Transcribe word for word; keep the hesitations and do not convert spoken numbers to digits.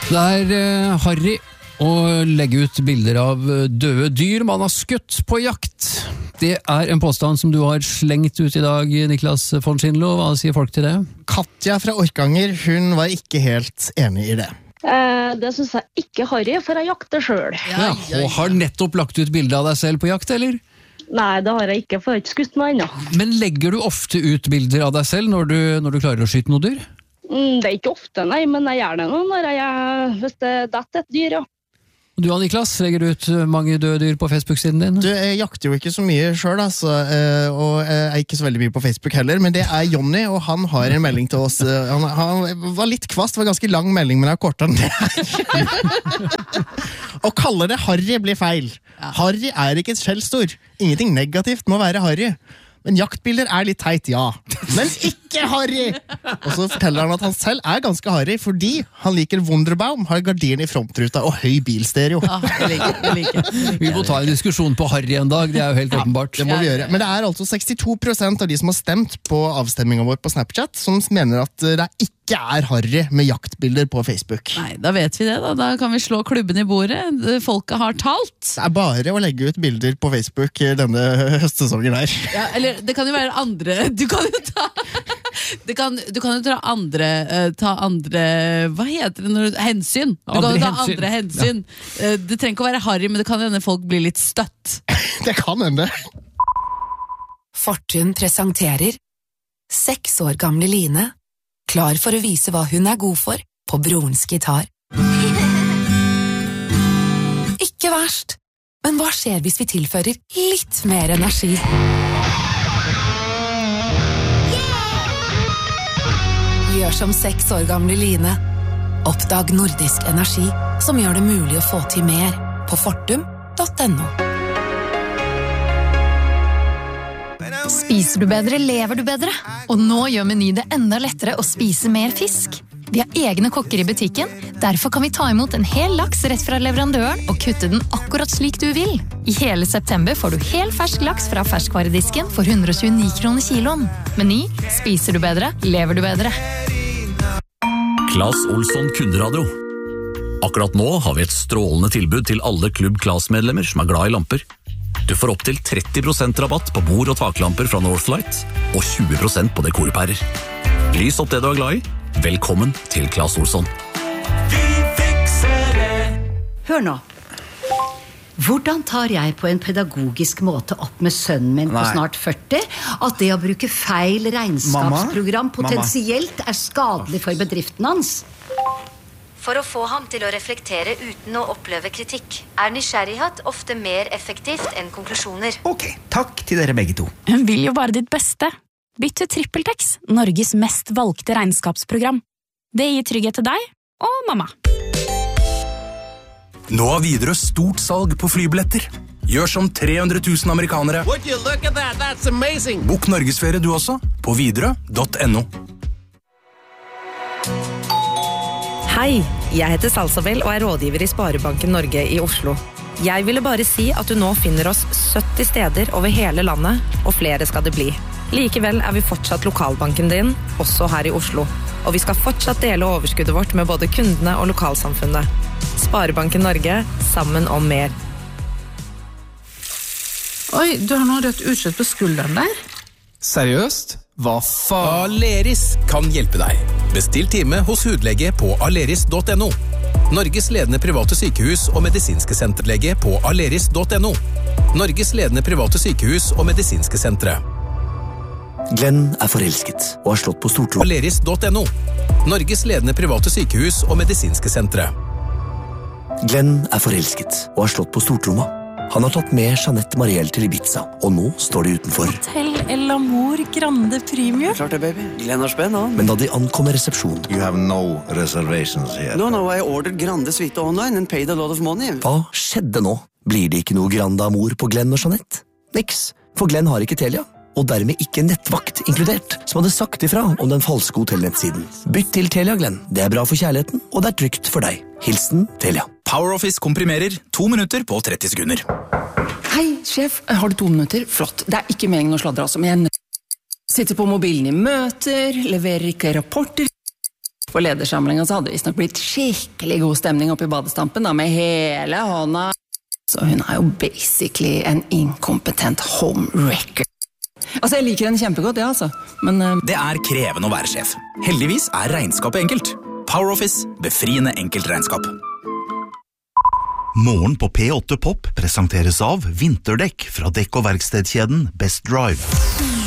Det er uh, Harry å legge ut bilder av døde dyr man har skutt på jakt. Det er en påstand som du har slengt ut i dag, Niklas von Schindlo. Hva sier folk til det? Katja fra Orkanger, hun var ikke helt enig i det. Eh, det synes jeg ikke Harry, for jeg jakter selv. Ja, og har nettopp lagt ut bilder av deg selv på jakt, eller? Nei, det har jeg ikke, for jeg har ikke skutt meg ennå. Men legger du ofte ut bilder av deg selv når du, når du klarer å skyte noe dyr? Mm, det er ikke ofte, nei, men jeg gjør det nå når jeg, hvis det detter et dyr, ja. Og du, Niklas, legger du ut mange døde dyr på Facebook-siden din? Du, jeg jakter jo ikke så mye selv, altså, og jeg er ikke så veldig mye på Facebook heller, men det er Jonny, og han har en melding til oss. Han, han var litt kvast, det var en ganske lang melding, men jeg har kortet den der. Å kalle det Harry blir feil. Harry er ikke et skjellsord. Ingenting negativt må være Harry. Men jaktbilder er litt teit, ja. Men ikke Harry! Og så forteller han at han selv er ganske Harry, fordi han liker Wunderbaum, har gardin i frontruta og høy bilstereo. Ja, jeg liker, jeg liker, jeg liker. Vi må ta en diskusjon på Harry en dag, det er jo helt åpenbart. Det må vi gjøre. Men det er altså sekstito prosent av de som har stemt på avstemmingen vår på Snapchat, som mener at det ikke er Harry med jaktbilder på Facebook. Nei, da vet vi det da. Da kan vi slå klubben i bordet. Folket har talt. Det er bare å legge ut bilder på Facebook denne høstsesongen her. Ja, eller det kan jo være andre. Du kan jo ta det kan, du kan jo ta andre uh, ta andre, hva heter det når du, hensyn. Du andre kan jo ta hensyn. andre hensyn. Ja. Uh, det trenger ikke å være Harry, men det kan hende folk blir litt støtt. Det kan hende. Fortun presenterer seks år gamle Line, klar for å vise hva hun er god for på brorens gitar. Ikke verst, men hva skjer hvis vi tilfører litt mer energi? Gjør som seks år gamle Line. Oppdag nordisk energi som gjør det mulig å få til mer på fortum punktum no. Spiser du bedre, lever du bedre. Og nå gjør Meny det enda lettere å spise mer fisk. Vi har egne kokker i butikken, derfor kan vi ta imot en hel laks rett fra leverandøren og kutte den akkurat slik du vil. I hele september får du hel fersk laks fra ferskvaredisken for hundre og tjueni kroner kiloen. Meny, spiser du bedre, lever du bedre. Claes Olsson Kunderadio. Akkurat nå har vi et strålende tilbud til alle Klubb Claes-medlemmer som er glad i lamper. Du får opp til tretti prosent rabatt på bord- og taklamper fra Northlight, og tjue prosent på dekorpærer. Lys opp det du er glad i. Velkommen til Claes Olsson. Vi fikser det. Hør nå. Hvordan tar jeg på en pedagogisk måte opp med sønnen min på Nei. snart førti at det å bruke feil regnskapsprogram potensielt er skadelig for bedriften hans? For å få ham til å reflektere uten å oppleve kritikk, er nysgjerrighet ofte mer effektivt enn konklusjoner. Ok, takk til dere begge to. Hun vil jo bare ditt beste. Bytt til TrippelTex, Norges mest valgte regnskapsprogram. Det gir trygghet til deg og mamma. Nå har Widerøe stort salg på flybilletter. Gjør som tre hundre tusen amerikanere. Would you look at that? That's amazing. Bok Norgesferie du også, på widerøe punktum no. Hei, jeg heter Salsabel og er rådgiver i Sparebanken Norge i Oslo. Jeg ville bare si at du nå finner oss sytti steder over hele landet, og flere skal det bli. Likevel er vi fortsatt lokalbanken din, også her i Oslo. Og vi skal fortsatt dele overskuddet vårt med både kundene og lokalsamfunnet. Sparebanken Norge, sammen om mer. Oi, du har noe rødt utslett på skulderen der. Seriøst? Hva faen? Aleris kan hjelpe deg. Bestill time hos hudlege på aleris punktum no. Norges ledende private sykehus og medisinske senterlege på aleris punktum no. Norges ledende private sykehus og medisinske sentre. Glenn er forelsket og har slått på stortro. aleris punktum no. Norges ledende private sykehus og medisinske sentre. Glenn er forelsket og har slått på stortromma. Han har tatt med Jeanette Marielle til Ibiza, og nå står de utenfor. Hotel El Amor Grande Premium. Klart det, baby. Glenn har spenn, han. Men da de ankommer resepsjonen... You have no reservations here. No, no, I ordered Grande Suite online and paid a lot of money. Hva skjedde nå? Blir det ikke noe Grande Amor på Glenn og Jeanette? Niks, for Glenn har ikke Telia, og dermed ikke nettvakt inkludert, som hadde sagt ifra om den falske hotellnettsiden. Bytt til Telia, Glenn. Det er bra for kjærligheten, og det er trygt for deg. Hilsen Telia. PowerOffice komprimerer to minutter på tretti sekunder. Hei, sjef. Har du to minutter? Flott. Det er ikke meningen å sladre, altså, men jeg sitter på mobilen i møter, leverer ikke rapporter. På ledersamlingen så hadde vi nok blitt skikkelig god stemning oppe i badestampen da, med hele hånda. Så hun er jo basically en inkompetent homewrecker. Altså, jeg liker henne kjempegodt, ja, altså. Men uh... det er krevende å være sjef. Heldigvis er regnskapet enkelt. PowerOffice, befriende enkelt regnskap. Morgen på P åtte Pop presenteres av vinterdekk fra dekk- og verkstedkjeden Best Drive.